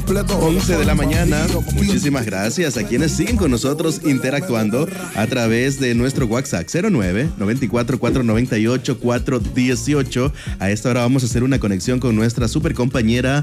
11 de la mañana. Muchísimas gracias a quienes siguen con nosotros interactuando a través de nuestro WhatsApp 09-94-498-418. A esta hora vamos a hacer una conexión con nuestra super compañera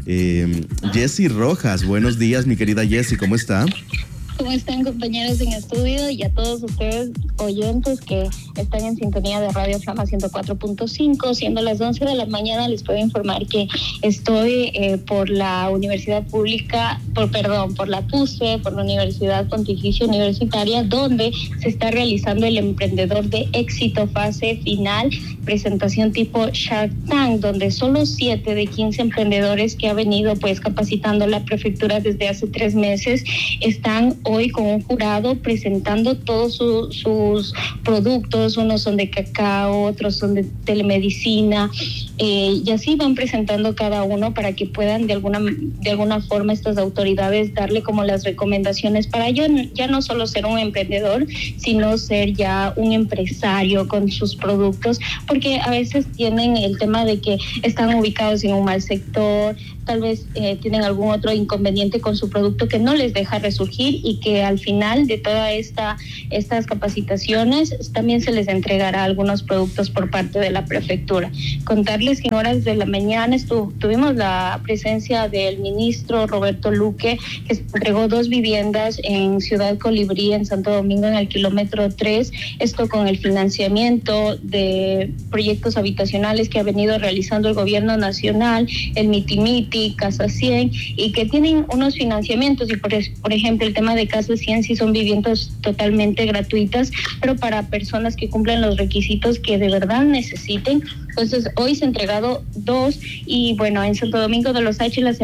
Jessie Rojas. Buenos días, mi querida Jessie, ¿cómo está? ¿Cómo están, compañeros en estudio? Y a todos ustedes oyentes que están en sintonía de Radio Flama 104.5, siendo las 11 de la mañana, les puedo informar que estoy por la Universidad Pública, por la PUSE, por la Universidad Pontificia Universitaria, donde se está realizando el Emprendedor de Éxito fase final, presentación tipo Shark Tank, donde solo 7 de 15 emprendedores que ha venido pues capacitando la prefectura desde hace 3 meses están hoy con un jurado presentando todos sus productos. Unos son de cacao, otros son de telemedicina, y así van presentando cada uno para que puedan de alguna forma estas autoridades darle como las recomendaciones para ya no solo ser un emprendedor, sino ser ya un empresario con sus productos, porque a veces tienen el tema de que están ubicados en un mal sector, tal vez tienen algún otro inconveniente con su producto que no les deja resurgir, y que al final de todas estas capacitaciones también se les entregará algunos productos por parte de la prefectura. Contarles que en horas de la mañana tuvimos la presencia del ministro Roberto Luque, que entregó 2 viviendas en Ciudad Colibrí, en Santo Domingo, en el kilómetro 3, esto con el financiamiento de proyectos habitacionales que ha venido realizando el gobierno nacional, el Mitimiti, Casa 100, y que tienen unos financiamientos, y por ejemplo el tema de Casa 100 sí son viviendas totalmente gratuitas, pero para personas que cumplen los requisitos que de verdad necesiten. Entonces hoy se han entregado 2, y bueno, en Santo Domingo de los Áchilas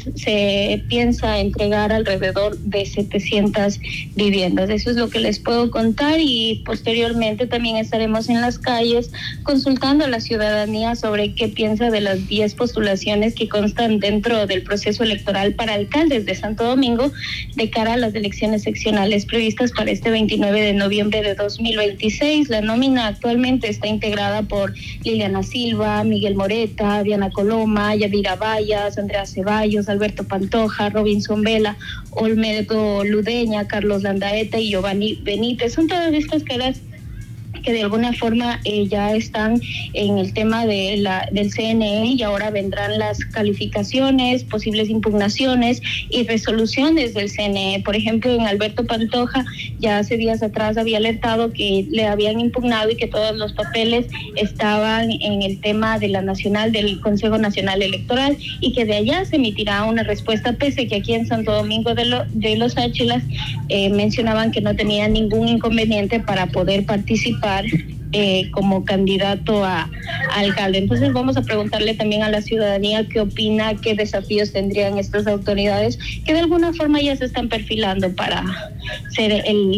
se piensa entregar alrededor de 700 viviendas. Eso es lo que les puedo contar, y posteriormente también estaremos en las calles consultando a la ciudadanía sobre qué piensa de las 10 postulaciones que constan dentro del proceso electoral para alcaldes de Santo Domingo de cara a las elecciones seccionales previstas para este 29 de noviembre de 2026. La nómina actualmente está integrada por Liliana Silva, Miguel Moreta, Diana Coloma, Yadira Vallas, Andrea Ceballos, Alberto Pantoja, Robinson Vela, Olmedo Ludeña, Carlos Landaeta y Giovanni Benítez. Son todas estas caras que de alguna forma ya están en el tema del CNE, y ahora vendrán las calificaciones, posibles impugnaciones y resoluciones del CNE. Por ejemplo, en Alberto Pantoja ya hace días atrás había alertado que le habían impugnado y que todos los papeles estaban en el tema de la nacional, del Consejo Nacional Electoral, y que de allá se emitirá una respuesta, pese que aquí en Santo Domingo de los Áchilas mencionaban que no tenían ningún inconveniente para poder participar como candidato a alcalde. Entonces vamos a preguntarle también a la ciudadanía qué opina, qué desafíos tendrían estas autoridades que de alguna forma ya se están perfilando para ser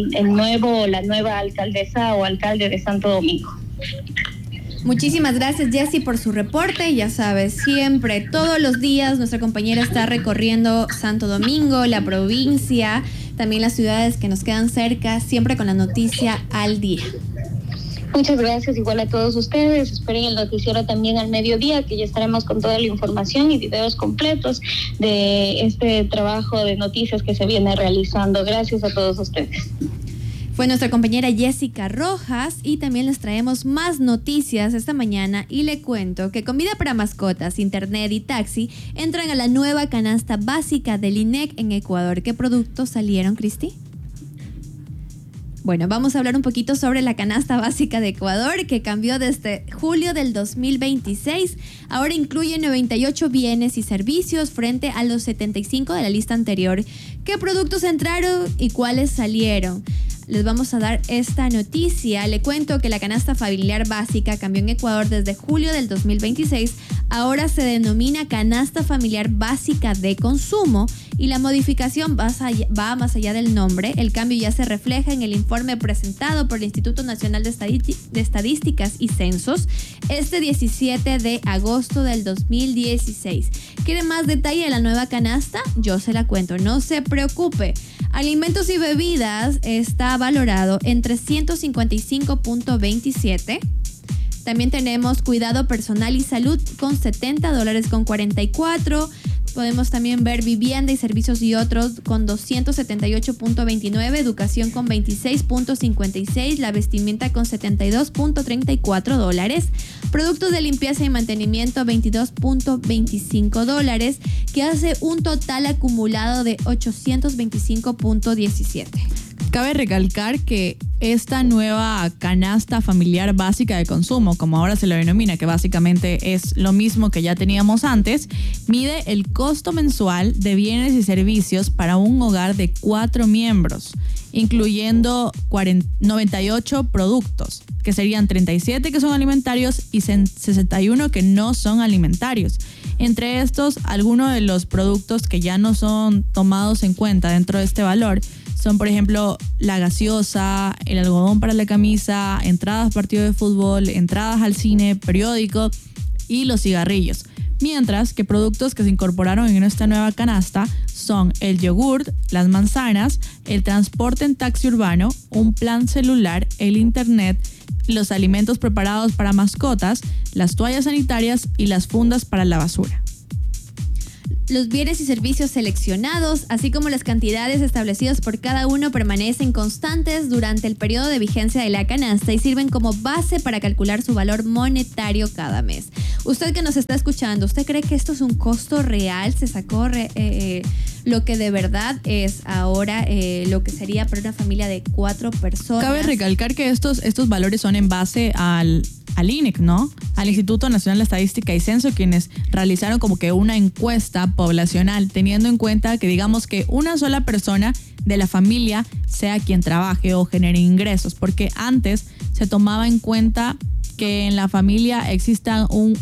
la nueva alcaldesa o alcalde de Santo Domingo. Muchísimas gracias, Jessie, por su reporte. Ya sabes, siempre, todos los días, nuestra compañera está recorriendo Santo Domingo, la provincia, también las ciudades que nos quedan cerca, siempre con la noticia al día. Muchas gracias, igual a todos ustedes. Esperen el noticiero también al mediodía, que ya estaremos con toda la información y videos completos de este trabajo de noticias que se viene realizando. Gracias a todos ustedes. Fue nuestra compañera Jessica Rojas, y también les traemos más noticias esta mañana, y le cuento que comida para mascotas, internet y taxi entran a la nueva canasta básica del INEC en Ecuador. ¿Qué productos salieron, Cristi? Bueno, vamos a hablar un poquito sobre la canasta básica de Ecuador, que cambió desde julio del 2026. Ahora incluye 98 bienes y servicios frente a los 75 de la lista anterior. ¿Qué productos entraron y cuáles salieron? Les vamos a dar esta noticia. Le cuento que la canasta familiar básica cambió en Ecuador desde julio del 2026. Ahora se denomina canasta familiar básica de consumo, y la modificación va más allá del nombre. El cambio ya se refleja en el informe presentado por el Instituto Nacional de Estadísticas y Censos este 17 de agosto del 2016. ¿Quiere más detalle de la nueva canasta? Yo se la cuento, no se preocupe. Alimentos y bebidas está valorado en 355.27. También tenemos cuidado personal y salud con $70.44. Podemos también ver vivienda y servicios y otros con 278.29, educación con 26.56, la vestimenta con $72.34, productos de limpieza y mantenimiento $22.25, que hace un total acumulado de $825.17. Cabe recalcar que esta nueva canasta familiar básica de consumo, como ahora se lo denomina, que básicamente es lo mismo que ya teníamos antes, mide el costo mensual de bienes y servicios para un hogar de 4 miembros, incluyendo 98 productos, que serían 37 que son alimentarios y 61 que no son alimentarios. Entre estos, algunos de los productos que ya no son tomados en cuenta dentro de este valor son, por ejemplo, la gaseosa, el algodón para la camisa, entradas a partido de fútbol, entradas al cine, periódico y los cigarrillos. Mientras que productos que se incorporaron en esta nueva canasta son el yogurt, las manzanas, el transporte en taxi urbano, un plan celular, el internet, los alimentos preparados para mascotas, las toallas sanitarias y las fundas para la basura. Los bienes y servicios seleccionados, así como las cantidades establecidas por cada uno, permanecen constantes durante el periodo de vigencia de la canasta y sirven como base para calcular su valor monetario cada mes. Usted que nos está escuchando, ¿usted cree que esto es un costo real? ¿Se sacó lo que de verdad es ahora lo que sería para una familia de 4 personas? Cabe recalcar que estos valores son en base al INEC, ¿no? Al Instituto Nacional de Estadística y Censo, quienes realizaron como que una encuesta poblacional, teniendo en cuenta que digamos que una sola persona de la familia sea quien trabaje o genere ingresos, porque antes se tomaba en cuenta que en la familia exista un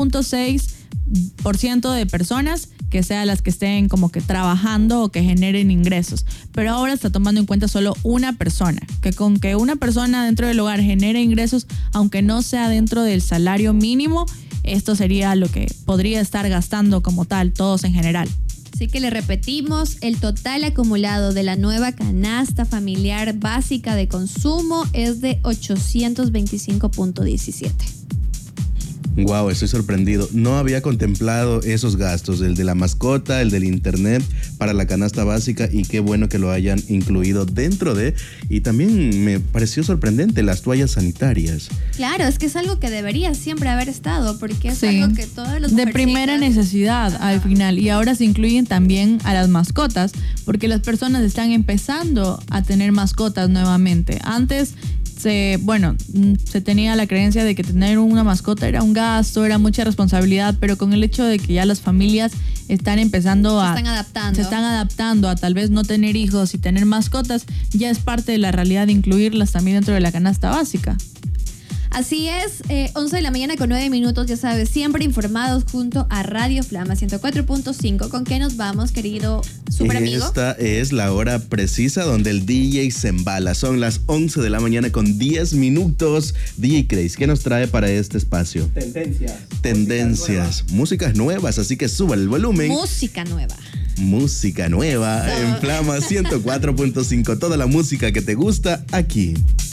1.6% de personas que sean las que estén como que trabajando o que generen ingresos. Pero ahora está tomando en cuenta solo una persona, que con que una persona dentro del hogar genere ingresos, aunque no sea dentro del salario mínimo, esto sería lo que podría estar gastando como tal, todos en general. Así que le repetimos, el total acumulado de la nueva canasta familiar básica de consumo es de 825.17. Wow, estoy sorprendido. No había contemplado esos gastos, el de la mascota, el del internet para la canasta básica, y qué bueno que lo hayan incluido dentro de. Y también me pareció sorprendente las toallas sanitarias. Claro, es que es algo que debería siempre haber estado, porque es algo que todos los de primera necesidad al final. Y ahora se incluyen también a las mascotas, porque las personas están empezando a tener mascotas nuevamente. Antes se tenía la creencia de que tener una mascota era un gasto, era mucha responsabilidad, pero con el hecho de que ya las familias están empezando se están adaptando a tal vez no tener hijos y tener mascotas, ya es parte de la realidad de incluirlas también dentro de la canasta básica. Así es, 11 de la mañana con 9 minutos, ya sabes, siempre informados junto a Radio Flama 104.5. ¿Con qué nos vamos, querido super amigo? Esta es la hora precisa donde el DJ se embala. Son las 11 de la mañana con 10 minutos. DJ Craze, ¿qué nos trae para este espacio? Tendencias. Músicas nuevas, así que suba el volumen. Música nueva En Flama 104.5. Toda la música que te gusta aquí.